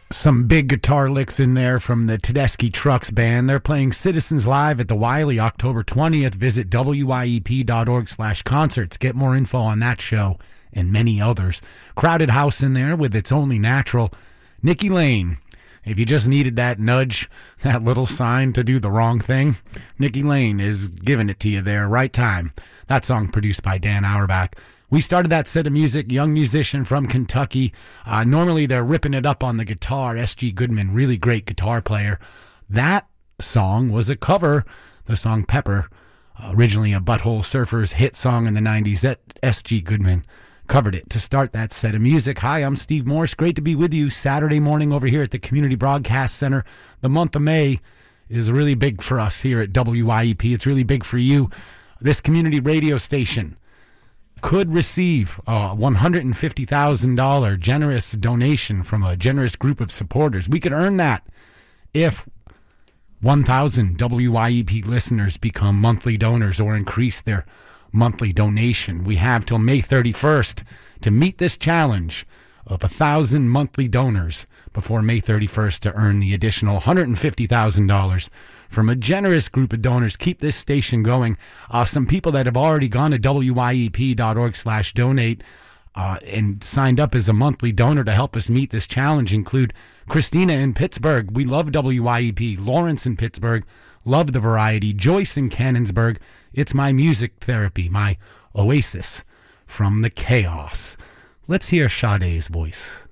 Some big guitar licks in there from the Tedeschi Trucks Band. They're playing Citizens Live at the Wiley October 20th. Visit wyep.org/concerts. Get more info on that show and many others. Crowded House in there with It's Only Natural. Nikki Lane. If you just needed that nudge, that little sign to do the wrong thing, Nikki Lane is giving it to you there, right time. That song produced by Dan Auerbach. We started that set of music, young musician from Kentucky. Normally they're ripping it up on the guitar. S.G. Goodman, really great guitar player. That song was a cover, the song Pepper, originally a Butthole Surfers hit song in the 90s. That S.G. Goodman covered it to start that set of music. Hi, I'm Steve Morse. Great to be with you Saturday morning over here at the Community Broadcast Center. The month of May is really big for us here at WYEP. It's really big for you. This community radio station could receive a $150,000 generous donation from a generous group of supporters. We could earn that if 1,000 WYEP listeners become monthly donors or increase their monthly donation. We have till May 31st to meet this challenge of 1,000 monthly donors before May 31st to earn the additional $150,000 from a generous group of donors. Keep this station going. Some people that have already gone to wyep.org/donate and signed up as a monthly donor to help us meet this challenge include Christina in Pittsburgh. We love WYEP. Lawrence in Pittsburgh. Love the variety. Joyce in Canonsburg. It's my music therapy, my oasis from the chaos. Let's hear Sade's voice.